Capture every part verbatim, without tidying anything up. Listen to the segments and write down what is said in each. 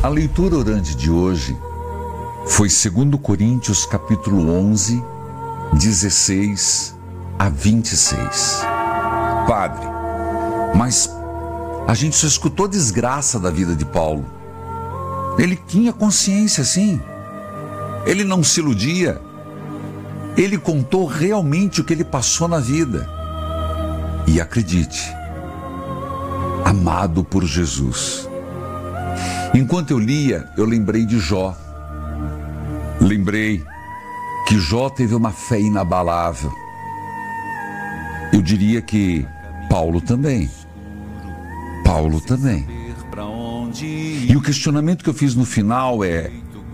A leitura orante de hoje foi segundo Coríntios capítulo onze, dezesseis a vinte e seis. Padre, mas a gente só escutou desgraça da vida de Paulo. Ele tinha consciência, sim. Ele não se iludia. Ele contou realmente o que ele passou na vida. E acredite, amado por Jesus. Enquanto eu lia, eu lembrei de Jó. Lembrei que Jó teve uma fé inabalável. Eu diria que Paulo também. Paulo também. E o questionamento que eu fiz no final é: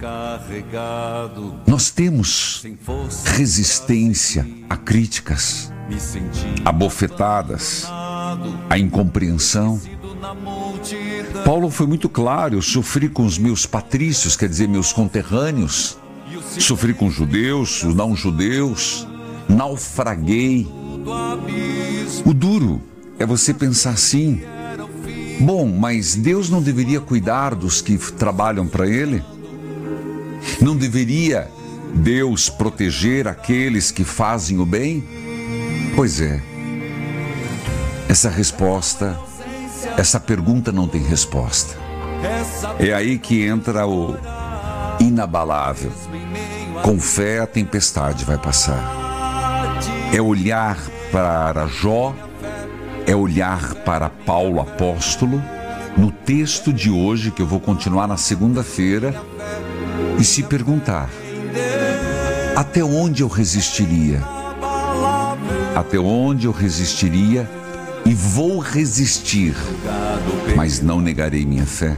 nós temos resistência a críticas, a bofetadas, a incompreensão? Paulo foi muito claro: eu sofri com os meus patrícios, quer dizer, meus conterrâneos, sofri com judeus, os não-judeus, naufraguei. O duro é você pensar assim: bom, mas Deus não deveria cuidar dos que trabalham para Ele? Não deveria Deus proteger aqueles que fazem o bem? Pois é. Essa resposta, essa pergunta não tem resposta. É aí que entra o inabalável. Com fé a tempestade vai passar. É olhar para Jó, é olhar para Paulo apóstolo, no texto de hoje, que eu vou continuar na segunda-feira, e se perguntar: até onde eu resistiria? Até onde eu resistiria e vou resistir, mas não negarei minha fé?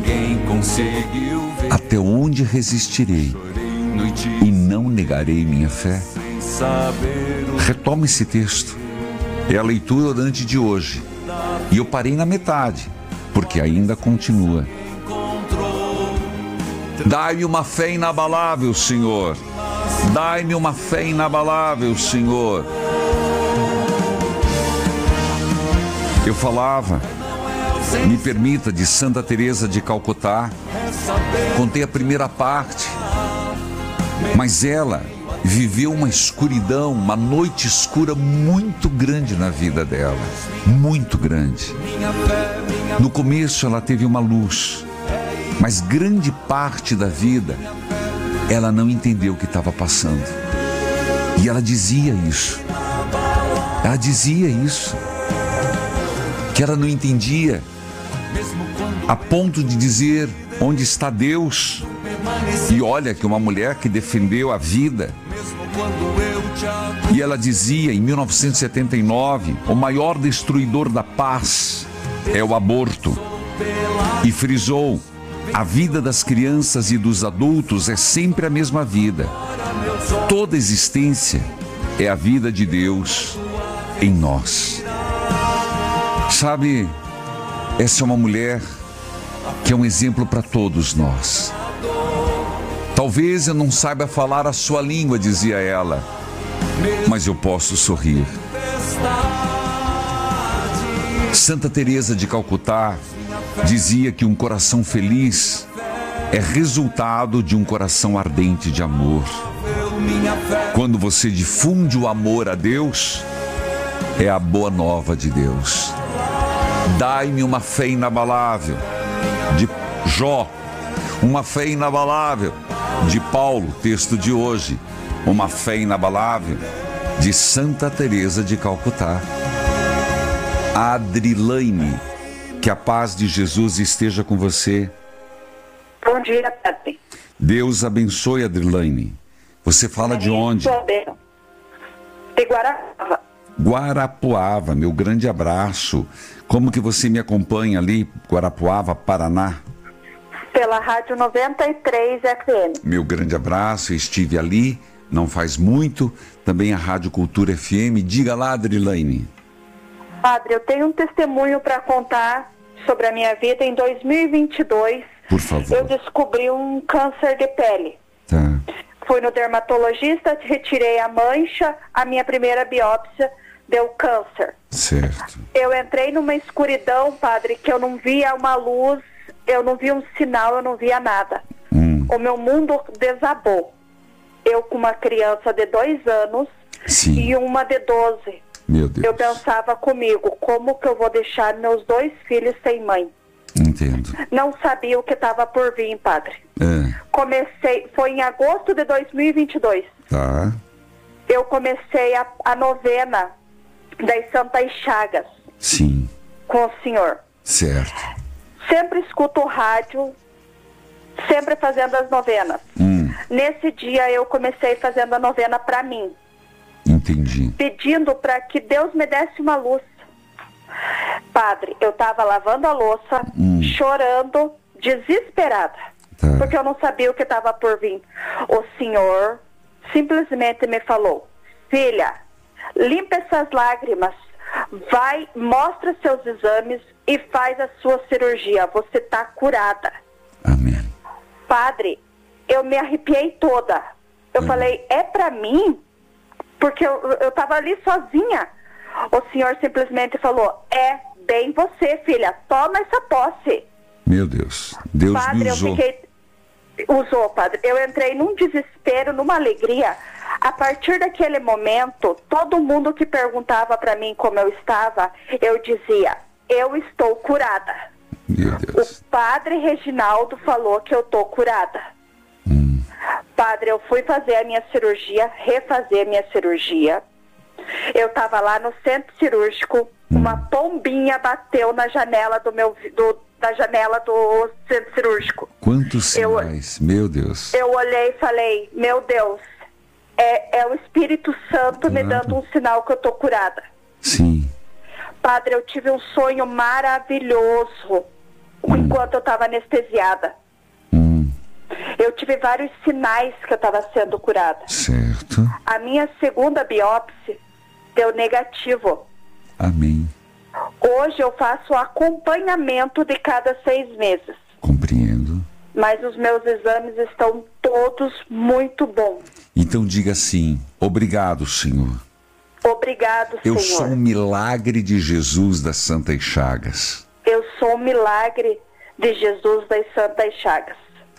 Até onde resistirei e não negarei minha fé? Retoma esse texto. É a leitura orante de hoje. E eu parei na metade, porque ainda continua. Dai-me uma fé inabalável, Senhor. Dai-me uma fé inabalável, Senhor. Eu falava, me permita, de Santa Teresa de Calcutá. Contei a primeira parte, mas ela viveu uma escuridão, uma noite escura muito grande na vida dela, muito grande. No começo ela teve uma luz, mas grande parte da vida ela não entendeu o que estava passando. E ela dizia isso, ela dizia isso, que ela não entendia, a ponto de dizer: onde está Deus? E olha que uma mulher que defendeu a vida. E ela dizia, em mil novecentos e setenta e nove, o maior destruidor da paz é o aborto. E frisou: a vida das crianças e dos adultos é sempre a mesma vida. Toda existência é a vida de Deus em nós. Sabe, essa é uma mulher que é um exemplo para todos nós. Talvez eu não saiba falar a sua língua, dizia ela, mas eu posso sorrir. Santa Teresa de Calcutá dizia que um coração feliz é resultado de um coração ardente de amor. Quando você difunde o amor a Deus, é a boa nova de Deus. Dai-me uma fé inabalável, de Jó. Uma fé inabalável, de Paulo, texto de hoje. Uma fé inabalável, de Santa Teresa de Calcutá. Adrilaine, que a paz de Jesus esteja com você. Bom dia, Padre. Deus abençoe, Adrilaine. Você fala de onde? De Guarapuava. Guarapuava, meu grande abraço. Como que você me acompanha ali, Guarapuava, Paraná? Pela Rádio noventa e três F M. Meu grande abraço, estive ali, não faz muito, também a Rádio Cultura F M. Diga lá, Adrilaine. Padre, eu tenho um testemunho para contar sobre a minha vida. Em dois mil e vinte e dois, por favor, eu descobri um câncer de pele. Tá. Fui no dermatologista, retirei a mancha, a minha primeira biópsia deu câncer. Certo. Eu entrei numa escuridão, Padre, que eu não via uma luz eu não vi um sinal, eu não via nada. Hum. O meu mundo desabou. Eu com uma criança de dois anos Sim. e uma de doze. Meu Deus. Eu pensava comigo, como que eu vou deixar meus dois filhos sem mãe? Entendo. Não sabia o que estava por vir, padre. É. Comecei, foi em agosto de dois mil e vinte e dois. Tá. Eu comecei a, a novena das Santas Chagas. Sim. Com o senhor. Certo. Sempre escuto o rádio, sempre fazendo as novenas. Hum. Nesse dia eu comecei fazendo a novena para mim. Entendi. Pedindo para que Deus me desse uma luz. Padre, eu estava lavando a louça, hum. chorando, desesperada. Tá. Porque eu não sabia o que estava por vir. O senhor simplesmente me falou: filha, limpa essas lágrimas, vai, mostra seus exames e faz a sua cirurgia. Você está curada. Amém. Padre, eu me arrepiei toda. Eu hum. falei, é para mim? Porque eu estava ali sozinha. O senhor simplesmente falou, é bem você, filha, toma essa posse. Meu Deus, Deus padre, me usou. Eu fiquei... Usou, padre. Eu entrei num desespero, numa alegria. A partir daquele momento, todo mundo que perguntava para mim como eu estava, eu dizia, eu estou curada. Meu Deus. O padre Reginaldo falou que eu estou curada. Hum. Padre, eu fui fazer a minha cirurgia, refazer a minha cirurgia. Eu estava lá no centro cirúrgico, hum. uma pombinha bateu na janela do meu... Do, da janela do centro cirúrgico. Quantos sinais, eu, meu Deus. Eu olhei e falei, meu Deus, é, é o Espírito Santo claro. me dando um sinal que eu tô curada. Sim. Padre, eu tive um sonho maravilhoso hum. enquanto eu estava anestesiada. Hum. Eu tive vários sinais que eu estava sendo curada. Certo. A minha segunda biópsia deu negativo. Amém. Hoje eu faço acompanhamento de cada seis meses. Compreendo. Mas os meus exames estão todos muito bons. Então diga assim, obrigado, Senhor. Obrigado, Eu Senhor. sou um milagre de Jesus das Santas Chagas. Eu sou um milagre de Jesus das Santas Chagas.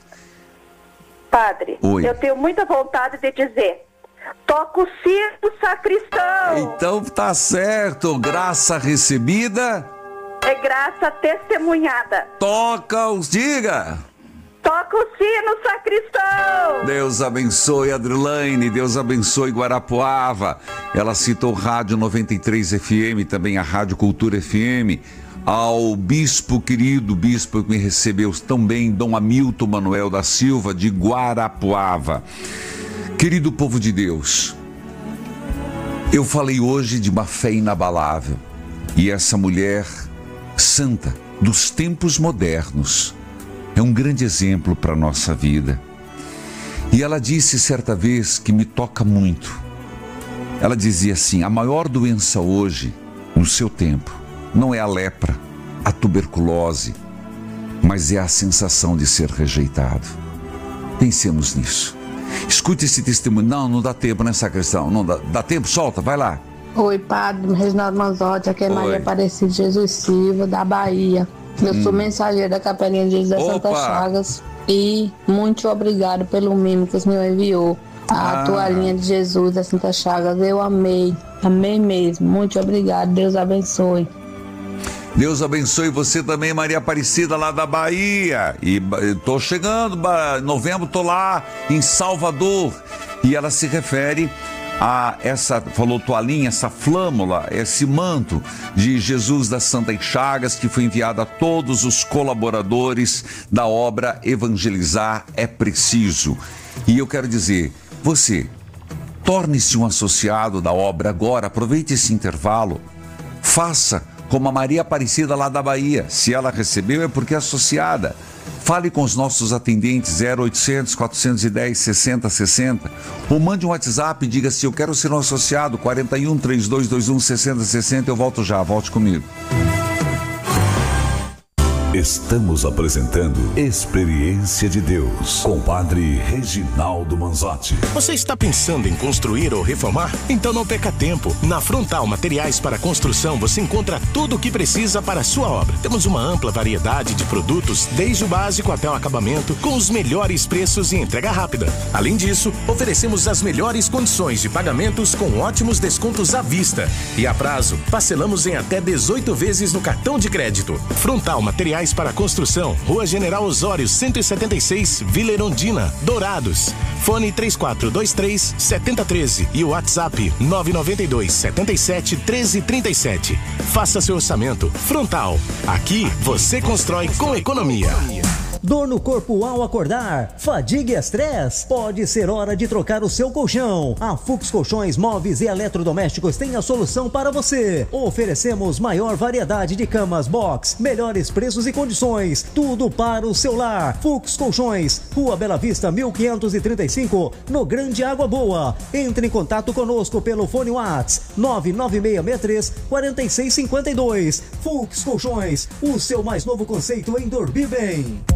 Padre, Oi. eu tenho muita vontade de dizer... Toca o sino, sacristão. Então tá certo, graça recebida é graça testemunhada. Toca os, diga. Toca o sino, sacristão. Deus abençoe Adrilaine, Deus abençoe Guarapuava. Ela citou Rádio noventa e três F M, também a Rádio Cultura F M. Ao bispo querido, bispo que me recebeu tão bem, Dom Hamilton Manuel da Silva, de Guarapuava. Querido povo de Deus, eu falei hoje de uma fé inabalável. E essa mulher santa dos tempos modernos é um grande exemplo para a nossa vida. E ela disse certa vez que me toca muito. Ela dizia assim, a maior doença hoje, no seu tempo, não é a lepra, a tuberculose, mas é a sensação de ser rejeitado. Pensemos nisso. Escute esse testemunho. Não, não dá tempo nessa questão. Não dá, dá tempo? Solta, vai lá. Oi, Padre Reginaldo Manzotti, aqui é Oi. Maria Aparecida Jesus Silva, da Bahia. Eu hum. sou mensageira da Capelinha de Jesus das Santas Chagas. E muito obrigado pelo mimo que o Senhor enviou. A ah. toalhinha de Jesus das Santas Chagas. Eu amei, amei mesmo. Muito obrigado, Deus abençoe. Deus abençoe você também, Maria Aparecida, lá da Bahia. E tô chegando, em novembro tô lá em Salvador. E ela se refere a essa, falou toalhinha, essa flâmula, esse manto de Jesus das Santas Chagas, que foi enviado a todos os colaboradores da obra Evangelizar é Preciso. E eu quero dizer, você, torne-se um associado da obra agora, aproveite esse intervalo, faça como a Maria Aparecida lá da Bahia. Se ela recebeu é porque é associada. Fale com os nossos atendentes zero oitocentos, quatrocentos e dez, sessenta sessenta ou mande um WhatsApp e diga assim, eu quero ser um associado, quarenta e um, trinta e dois, vinte e um, sessenta sessenta. Eu volto já, volte comigo. Estamos apresentando Experiência de Deus com o Padre Reginaldo Manzotti. Você está pensando em construir ou reformar? Então não perca tempo. Na Frontal Materiais para Construção você encontra tudo o que precisa para a sua obra. Temos uma ampla variedade de produtos, desde o básico até o acabamento, com os melhores preços e entrega rápida. Além disso, oferecemos as melhores condições de pagamentos com ótimos descontos à vista. E a prazo, parcelamos em até dezoito vezes no cartão de crédito. Frontal Materiais para Construção, Rua General Osório, cento e setenta e seis, Vila Erundina, Dourados. Fone três quatro dois três, sete zero um três e o WhatsApp nove nove dois, sete sete, um três três sete. Faça seu orçamento. Frontal. Aqui você constrói com economia. Dor no corpo ao acordar, fadiga e estresse, pode ser hora de trocar o seu colchão. A Fux Colchões, Móveis e Eletrodomésticos tem a solução para você. Oferecemos maior variedade de camas box, melhores preços e condições, tudo para o seu lar. Fux Colchões, Rua Bela Vista, mil quinhentos e trinta e cinco, no Grande Água Boa. Entre em contato conosco pelo fone WhatsApp nove nove seis seis três, quatro seis cinco dois. Fux Colchões, o seu mais novo conceito em dormir bem.